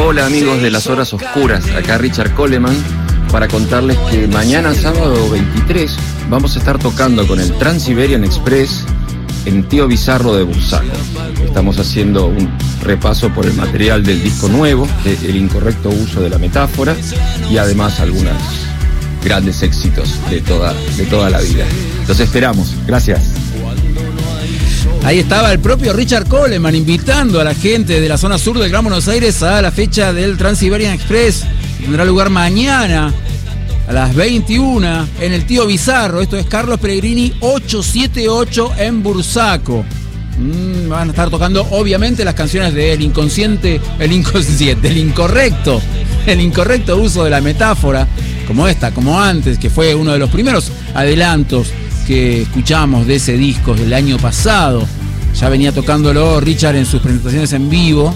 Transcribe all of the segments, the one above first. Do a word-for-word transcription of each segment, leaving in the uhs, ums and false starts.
Hola amigos de las horas oscuras, acá Richard Coleman para contarles que mañana sábado veintitrés vamos a estar tocando con el Trans-Siberian Express en Tío Bizarro de Bursaco. Estamos haciendo un repaso por el material del disco nuevo, el incorrecto uso de la metáfora y además algunos grandes éxitos de toda, de toda la vida. Los esperamos, gracias. Ahí estaba el propio Richard Coleman invitando a la gente de la zona sur del Gran Buenos Aires a la fecha del Trans-Siberian Express. Tendrá lugar mañana a las veintiuna en el Tío Bizarro. Esto es Carlos Pellegrini ochocientos setenta y ocho en Bursaco. Mm, van a estar tocando obviamente las canciones de El Inconsciente, El Inconsciente, El Incorrecto, El Incorrecto uso de la metáfora, como esta, como antes, que fue uno de los primeros adelantos que escuchamos de ese disco del año pasado. Ya venía tocándolo Richard en sus presentaciones en vivo.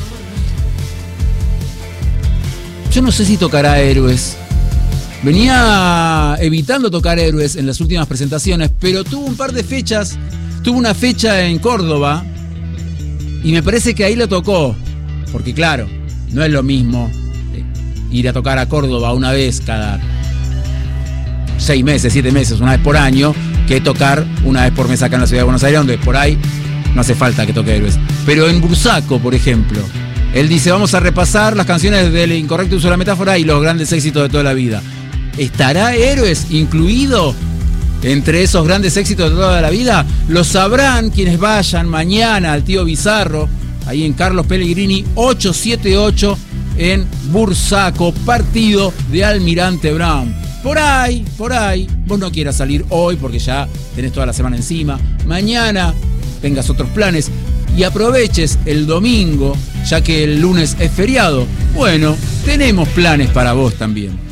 Yo no sé si tocará Héroes. Venía evitando tocar Héroes en las últimas presentaciones, pero tuvo un par de fechas. Tuvo una fecha en Córdoba y me parece que ahí lo tocó. Porque claro, no es lo mismo ir a tocar a Córdoba una vez cada seis meses, siete meses, una vez por año, que tocar una vez por mes acá en la ciudad de Buenos Aires, donde por ahí no hace falta que toque Héroes. Pero en Bursaco, por ejemplo, él dice, vamos a repasar las canciones del incorrecto uso de la metáfora y los grandes éxitos de toda la vida. ¿Estará Héroes incluido entre esos grandes éxitos de toda la vida? Lo sabrán quienes vayan mañana al Tío Bizarro, ahí en Carlos Pellegrini ochocientos setenta y ocho en Bursaco, partido de Almirante Brown. Por ahí, por ahí, vos no quieras salir hoy porque ya tenés toda la semana encima. Mañana tengas otros planes y aproveches el domingo, ya que el lunes es feriado. Bueno, tenemos planes para vos también.